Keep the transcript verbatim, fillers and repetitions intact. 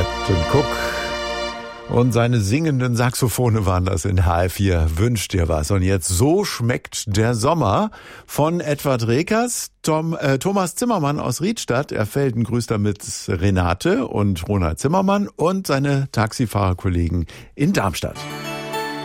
Captain Cook und seine singenden Saxophone waren das in H F vier. Wünscht dir was. Und jetzt So schmeckt der Sommer von Edward Rekers. Tom, äh, Thomas Zimmermann aus Riedstadt. Er Felden grüßt damit Renate und Ronald Zimmermann und seine Taxifahrerkollegen in Darmstadt.